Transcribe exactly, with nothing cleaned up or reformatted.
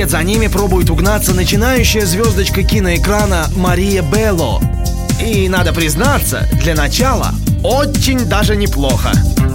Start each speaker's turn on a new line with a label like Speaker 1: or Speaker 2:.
Speaker 1: Вслед за ними пробует угнаться начинающая звездочка киноэкрана Мария Белло. И, надо признаться, для начала очень даже неплохо.